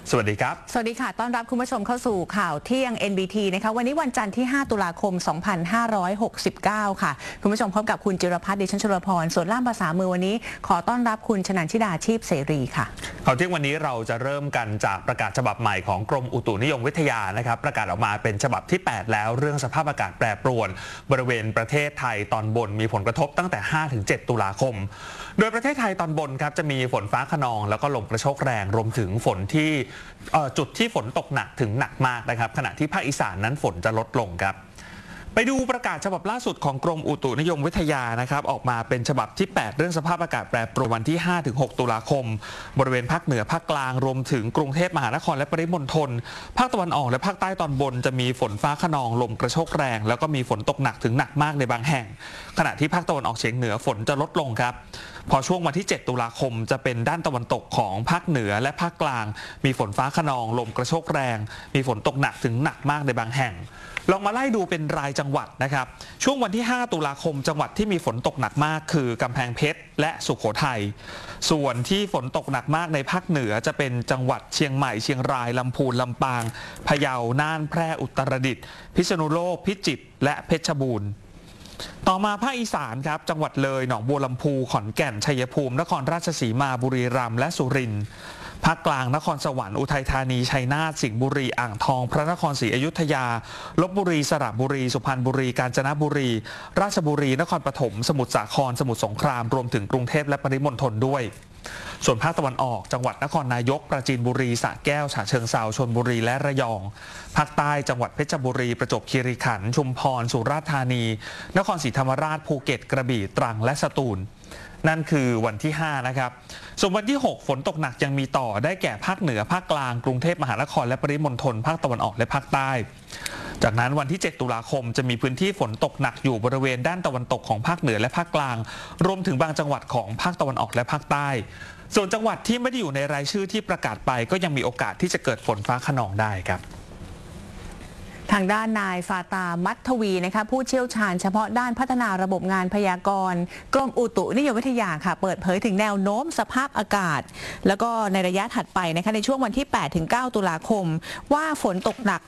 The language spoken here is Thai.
สวัสดีครับสวัสดีค่ะต้อนรับคุณผู้ชมเข้าสู่ข่าวเที่ยง NBT นะคะวันนี้วันจันทร์ที่5ตุลาคม2569ค่ะคุณผู้ชมพบกับคุณจิรพัฒน์ ดิฉันชลพรส่วนล่ามภาษามือวันนี้ขอต้อนรับคุณชนันชิดาชีพเสรีค่ะข่าวเที่ยงวันนี้เราจะเริ่มกันจากประกาศฉบับใหม่ของกรมอุตุนิยมวิทยานะครับประกาศออกมาเป็นฉบับที่8แล้วเรื่องสภาพอากาศแปรปรวนบริเวณประเทศไทยตอนบนมีผลกระทบตั้งแต่ 5-7 ตุลาคมโดยประเทศไทยตอนบนครับจะมีฝนฟ้าคะนองแล้วก็ลมกระโชกแรงรวมถึงฝนที่จุดที่ฝนตกหนักถึงหนักมากนะครับขณะที่ภาคอีสานนั้นฝนจะลดลงครับไปดูประกาศฉบับล่าสุดของกรมอุตุนิยมวิทยานะครับออกมาเป็นฉบับที่8เรื่องสภาพอากาศแปรปรวนวันที่ 5-6 ตุลาคมบริเวณภาคเหนือภาคกลางรวมถึงกรุงเทพมหานครและปริมณฑลภาคตะวันออกและภาคใต้ตอนบนจะมีฝนฟ้าคะนองลมกระโชกแรงแล้วก็มีฝนตกหนักถึงหนักมากในบางแห่งขณะที่ภาคตะวันออกเฉียงเหนือฝนจะลดลงครับพอช่วงวันที่7ตุลาคมจะเป็นด้านตะวันตกของภาคเหนือและภาคกลางมีฝนฟ้าคะนองลมกระโชกแรงมีฝนตกหนักถึงหนักมากในบางแห่งลองมาไล่ดูเป็นรายจังหวัดนะครับช่วงวันที่5ตุลาคมจังหวัดที่มีฝนตกหนักมากคือกำแพงเพชรและสุโขทัยส่วนที่ฝนตกหนักมากในภาคเหนือจะเป็นจังหวัดเชียงใหม่เชียงรายลำพูนลำปางพะเยาน่านแพร่อุตรดิตถ์พิษณุโลกพิจิตรและเพชรบูรณ์ต่อมาภาคอีสานครับจังหวัดเลยหนองบัวลำพูขอนแก่นชัยภูมินครราชสีมาบุรีรัมย์และสุรินทร์ภาคกลางนครสวรรค์อุทัยธานีชัยนาทสิงห์บุรีอ่างทองพระนครศรีอยุธยาลพบุรีสระบุรีสุพรรณบุรีกาญจนบุรีราชบุรีนครปฐมสมุทรสาครสมุทรสงครามรวมถึงกรุงเทพและปริมณฑลด้วยส่วนภาคตะวันออกจังหวัดนครนายกปราจีนบุรีสระแก้วฉะเชิงเทราชลบุรีและระยองภาคใต้จังหวัดเพชรบุรีประจวบคีรีขันธ์ชุมพรสุราษฎร์ธานีนครศรีธรรมราชภูเก็ตกระบี่ตรังและสตูลนั่นคือวันที่5นะครับส่วนวันที่6ฝนตกหนักยังมีต่อได้แก่ภาคเหนือภาคกลางกรุงเทพมหานครและปริมณฑลภาคตะวันออกและภาคใต้จากนั้นวันที่7ตุลาคมจะมีพื้นที่ฝนตกหนักอยู่บริเวณด้านตะวันตกของภาคเหนือและภาคกลางรวมถึงบางจังหวัดของภาคตะวันออกและภาคใต้ส่วนจังหวัดที่ไม่ได้อยู่ในรายชื่อที่ประกาศไปก็ยังมีโอกาสที่จะเกิดฝนฟ้าคะนองได้ครับทางด้านนายฟาตามัททวีนะคะผู้เชี่ยวชาญเฉพาะด้านพัฒนาระบบงานพยากรณ์กรมอุตุนิยมวิทยาค่ะเปิดเผยถึงแนวโน้มสภาพอากาศแล้วก็ในระยะถัดไปนะคะในช่วงวันที่8-9 ตุลาคมว่าฝนตกหนัก